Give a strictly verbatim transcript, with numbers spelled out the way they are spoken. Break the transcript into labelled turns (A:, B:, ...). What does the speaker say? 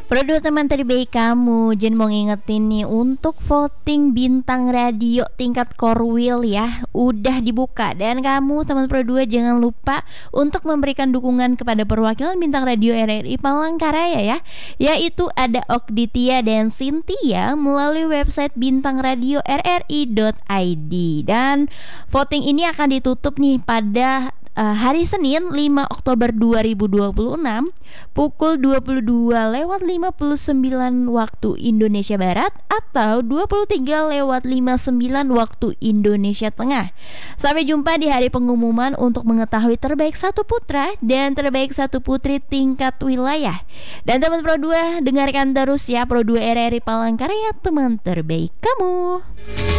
A: Produk teman terbaik kamu, Jen mau ngingetin nih untuk voting bintang radio tingkat Korwil ya, udah dibuka. Dan kamu teman Pro dua jangan lupa untuk memberikan dukungan kepada perwakilan bintang radio R R I Palangkaraya ya, yaitu ada Okditia dan Cynthia melalui website bintang radio r r i dot i d. Dan voting ini akan ditutup nih pada Uh, hari Senin lima Oktober dua ribu dua puluh enam pukul dua puluh dua lewat lima puluh sembilan waktu Indonesia Barat atau dua puluh tiga lewat lima puluh sembilan waktu Indonesia Tengah. Sampai jumpa di hari pengumuman untuk mengetahui terbaik satu putra dan terbaik satu putri tingkat wilayah. Dan teman Pro dua, dengarkan terus ya Pro dua R R I Palangkaraya, teman terbaik kamu.